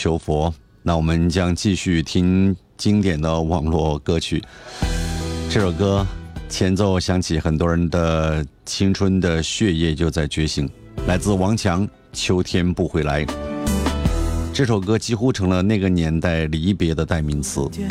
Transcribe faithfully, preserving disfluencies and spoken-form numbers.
求佛。那我们将继续听经典的网络歌曲。这首歌前奏响起，很多人的青春的血液就在觉醒。来自王强，《秋天不回来》。这首歌几乎成了那个年代离别的代名词。